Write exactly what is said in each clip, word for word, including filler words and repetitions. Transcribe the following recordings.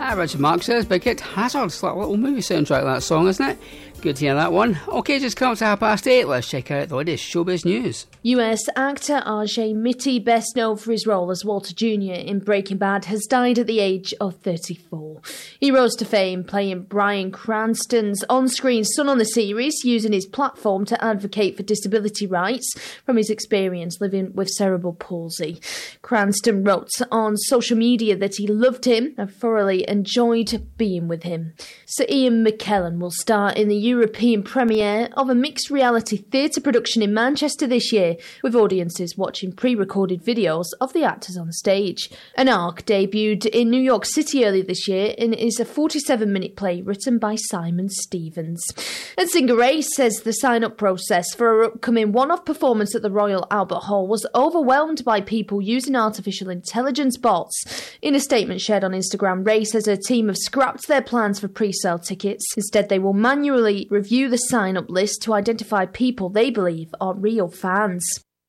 Ah, Richard Mark says, Big Hit Hazard. It's like a little movie soundtrack, that song, isn't it? Good to hear that one. Okay, just come up to half past eight. Let's check out the latest showbiz news. U S actor R J Mitte, best known for his role as Walter Junior in Breaking Bad, has died at the age of thirty-four. He rose to fame playing Bryan Cranston's on-screen son on the series, using his platform to advocate for disability rights from his experience living with cerebral palsy. Cranston wrote on social media that he loved him and thoroughly enjoyed being with him. Sir Ian McKellen will star in the European premiere of a mixed reality theatre production in Manchester this year, with audiences watching pre-recorded videos of the actors on stage. An Arc debuted in New York City earlier this year and is a forty-seven minute play written by Simon Stevens. And singer Ray says the sign-up process for her upcoming one-off performance at the Royal Albert Hall was overwhelmed by people using artificial intelligence bots. In a statement shared on Instagram, Ray says her team have scrapped their plans for pre-sale tickets. Instead, they will manually review the sign-up list to identify people they believe are real fans.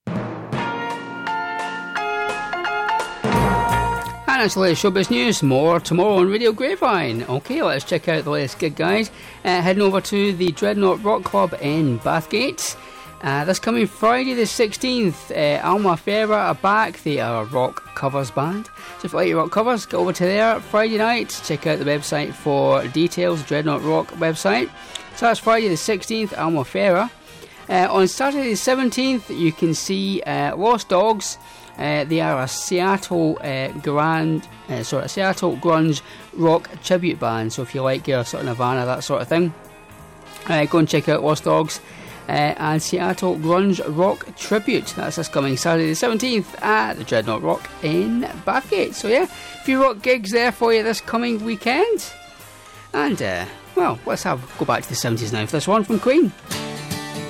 And that's the latest showbiz news. More tomorrow on Radio Grapevine. Okay, let's check out the latest gig, guys. Uh, heading over to the Dreadnought Rock Club in Bathgate. Uh, this coming Friday the sixteenth, uh, Alma Ferrer are back. They are a rock covers band. So if you like your rock covers, go over to there Friday night. Check out the website for details, Dreadnought Rock website. So that's Friday the sixteenth, Alma Ferrer. Uh, on Saturday the seventeenth, you can see uh, Lost Dogs. Uh, they are a Seattle uh, grand, uh, sorry, a Seattle grunge rock tribute band. So if you like your sort of Nirvana, that sort of thing, uh, go and check out Lost Dogs uh, and Seattle grunge rock tribute. That's this coming Saturday the seventeenth at the Dreadnought Rock in Bathgate. So yeah, a few rock gigs there for you this coming weekend. And uh, well, let's have go back to the seventies now for this one from Queen.